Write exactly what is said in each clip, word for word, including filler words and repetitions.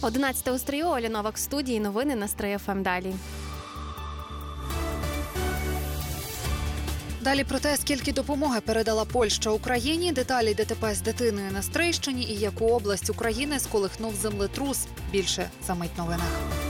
одинадцята у стрію, Оля Новак в студії. Новини на Стрий еф ем далі. Далі про те, скільки допомоги передала Польща Україні, деталі ДТП з дитиною на Стрийщині і яку область України сколихнув землетрус. Більше за мить в новинах.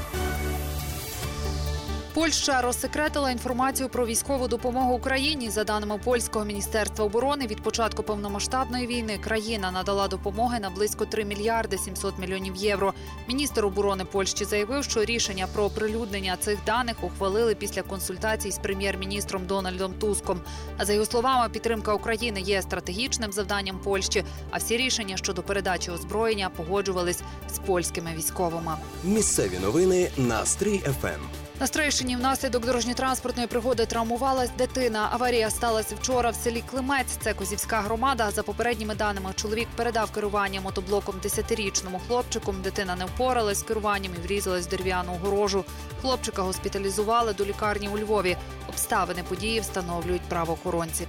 Польща розсекретила інформацію про військову допомогу Україні. За даними Польського міністерства оборони, від початку повномасштабної війни країна надала допомоги на близько три мільярди сімсот мільйонів євро. Міністр оборони Польщі заявив, що рішення про оприлюднення цих даних ухвалили після консультацій з прем'єр-міністром Дональдом Туском. А за його словами, підтримка України є стратегічним завданням Польщі, а всі рішення щодо передачі озброєння погоджувались з польськими військовими. Місцеві новини на Стрий еф ем. На Стрийщині внаслідок дорожньо-транспортної пригоди травмувалась дитина. Аварія сталася вчора в селі Климець. Це Козівська громада. За попередніми даними, чоловік передав керування мотоблоком десятирічному хлопчику. Дитина не впоралась з керуванням і врізалась в дерев'яну огорожу. Хлопчика госпіталізували до лікарні у Львові. Обставини події встановлюють правоохоронці.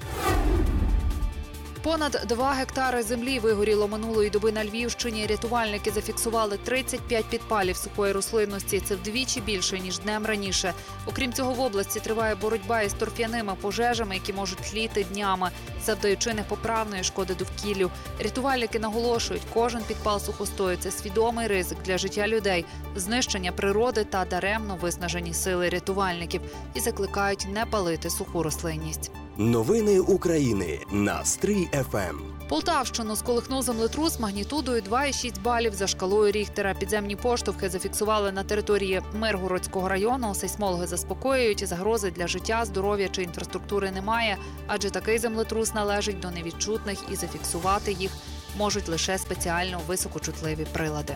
Понад два гектари землі вигоріло минулої доби на Львівщині. Рятувальники зафіксували тридцять п'ять підпалів сухої рослинності. Це вдвічі більше, ніж днем раніше. Окрім цього, в області триває боротьба із торф'яними пожежами, які можуть тліти днями, завдаючи непоправної шкоди довкіллю. Рятувальники наголошують, кожен підпал сухостою – це свідомий ризик для життя людей, знищення природи та даремно виснажені сили рятувальників. І закликають не палити суху рослинність. Новини України на Стрий еф ем. Полтавщину сколихнув землетрус магнітудою два і шість балів за шкалою Ріхтера. Підземні поштовхи зафіксували на території Миргородського району. Сейсмологи заспокоюють, загрози для життя, здоров'я чи інфраструктури немає, адже такий землетрус належить до невідчутних і зафіксувати їх можуть лише спеціально високочутливі прилади.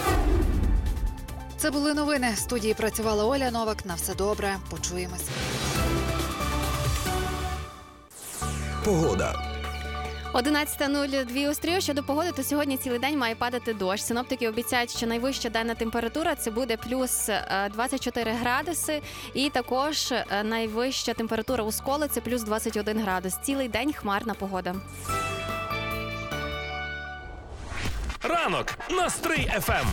Це були новини. В студії працювала Оля Новак. На все добре. Почуємось. Погода. одинадцята нуль два у стрію. Щодо погоди, то сьогодні цілий день має падати дощ. Синоптики обіцяють, що найвища денна температура – це буде плюс двадцять чотири градуси. І також найвища температура у Сколі – це плюс двадцять один градус. Цілий день хмарна погода. Ранок на Стрий еф ем.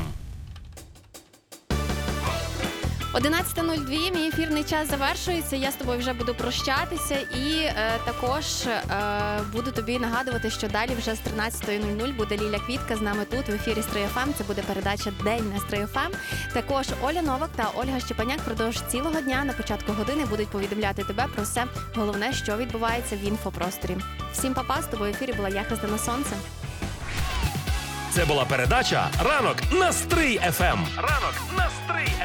одинадцята нуль два, мій ефірний час завершується, я з тобою вже буду прощатися і е, також е, буду тобі нагадувати, що далі вже з тринадцятої нуль нуль буде Ліля Квітка з нами тут в ефірі Стрий еф ем, це буде передача «День на Стрий еф ем». Також Оля Новак та Ольга Щепаняк впродовж цілого дня на початку години будуть повідомляти тебе про все головне, що відбувається в інфопросторі. Всім па-па, з тобою в ефірі була я, Христина Сонце. Це була передача «Ранок на Стрий еф ем». Ранок на Стрий